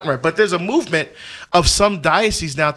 Right, but there's a movement of some dioceses now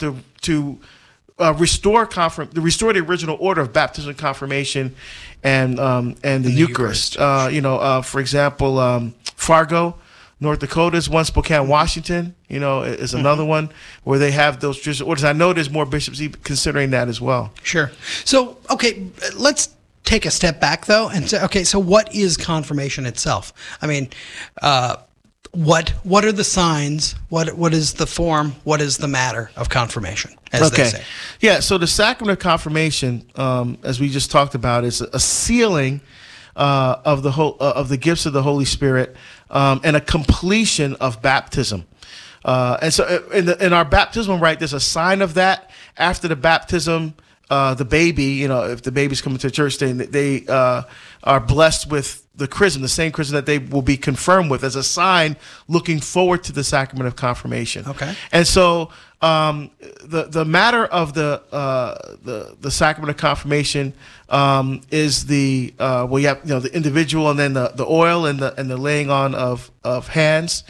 to restore the original order of baptism, confirmation, and the Eucharist. For example, Fargo, North Dakota is one. Spokane, Washington, is another one where they have those traditional orders. I know there's more bishops considering that as well. Sure. So, okay, let's take a step back though and say, okay, so what is confirmation itself? I mean, what are the signs? What is the form? What is the matter of confirmation? As they say. Yeah. So the sacrament of confirmation, as we just talked about, is a sealing of the gifts of the Holy Spirit and a completion of baptism. And so in our baptismal rite, there's a sign of that. After the baptism, the baby, if the baby's coming to church, they are blessed with the chrism, the same chrism that they will be confirmed with, as a sign looking forward to the sacrament of confirmation. Okay. And so the matter of the sacrament of confirmation is the you have the individual, and then the oil and the laying on of hands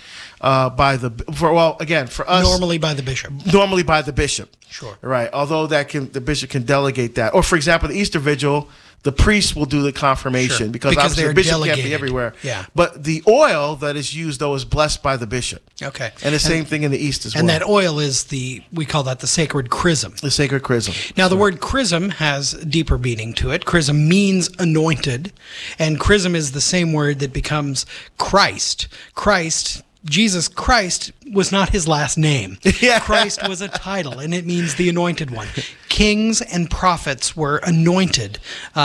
for us, normally by the bishop. Normally by the bishop. Sure. Right. Although the bishop can delegate that. Or for example, the Easter Vigil, the priest will do the confirmation, sure, because obviously the bishop delegated. Can't be everywhere. Yeah. But the oil that is used, though, is blessed by the bishop. Okay. And the same thing in the East as well. And that oil is we call that the sacred chrism. The sacred chrism. Now, the word chrism has deeper meaning to it. Chrism means anointed, and chrism is the same word that becomes Christ. Jesus Christ was not his last name. Yeah. Christ was a title, and it means the anointed one. Kings and prophets were anointed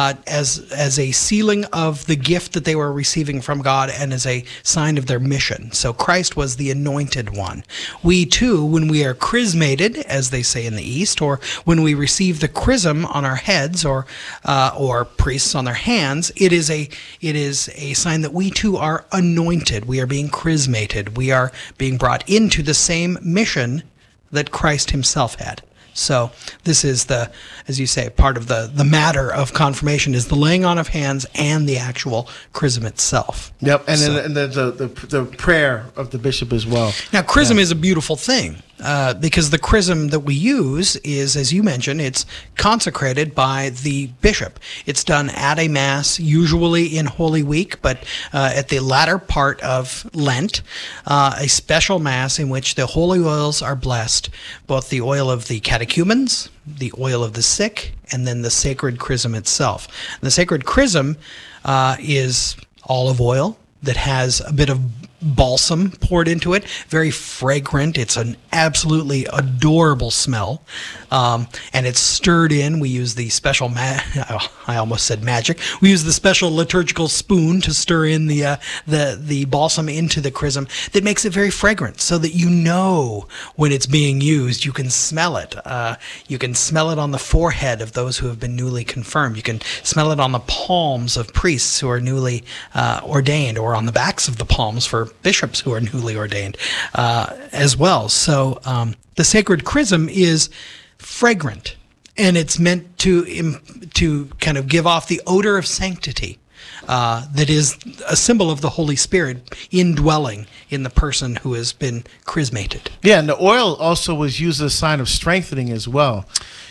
as a sealing of the gift that they were receiving from God and as a sign of their mission. So Christ was the anointed one. We too, when we are chrismated, as they say in the East, or when we receive the chrism on our heads, or priests on their hands, it is a sign that we too are anointed. We are being chrismated. We are being brought into the same mission that Christ himself had. So this is as you say, part of the matter of confirmation is the laying on of hands and the actual chrism itself. Yep, and then the prayer of the bishop as well. Now, chrism is a beautiful thing because the chrism that we use is, as you mentioned, it's consecrated by the bishop. It's done at a mass, usually in Holy Week, but at the latter part of Lent, a special mass in which the holy oils are blessed, both the oil of the catechumens, the oil of the sick, and then the sacred chrism itself. And the sacred chrism is olive oil that has a bit of balsam poured into it, very fragrant. It's an absolutely adorable smell, and it's stirred in. We use the special I almost said magic. We use the special liturgical spoon to stir in the balsam into the chrism that makes it very fragrant, so that when it's being used. You can smell it. You can smell it on the forehead of those who have been newly confirmed. You can smell it on the palms of priests who are newly ordained, or on the backs of the palms for bishops who are newly ordained as well. So the sacred chrism is fragrant, and it's meant to kind of give off the odor of sanctity that is a symbol of the Holy Spirit indwelling in the person who has been chrismated. Yeah, and the oil also was used as a sign of strengthening as well.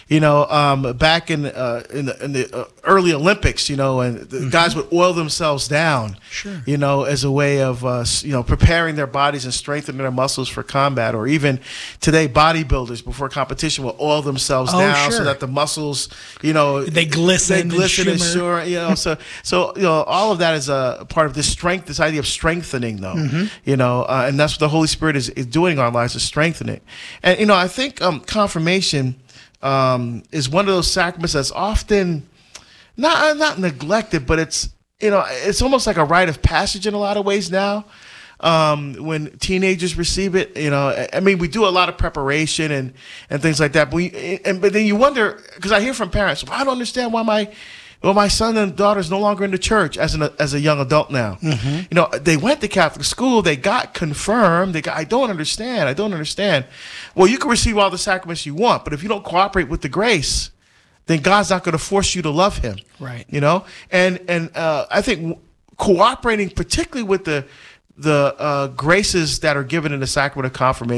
Back in the early Olympics, and the guys would oil themselves down, sure, as a way of, preparing their bodies and strengthening their muscles for combat. Or even today, bodybuilders before competition will oil themselves down, sure, so that the muscles, they glisten and shimmer. So all of that is a part of this strength, this idea of strengthening, though. And that's what the Holy Spirit is doing in our lives, is strengthening. And I think confirmation is one of those sacraments that's often not neglected, but it's almost like a rite of passage in a lot of ways now. When teenagers receive it, we do a lot of preparation and things like that. But then you wonder, because I hear from parents, I don't understand why my son and daughter is no longer in the church as a young adult now. They went to Catholic school, they got confirmed, I don't understand. Well, you can receive all the sacraments you want, but if you don't cooperate with the grace, then God's not going to force you to love him. Right. And I think cooperating particularly with the graces that are given in the sacrament of confirmation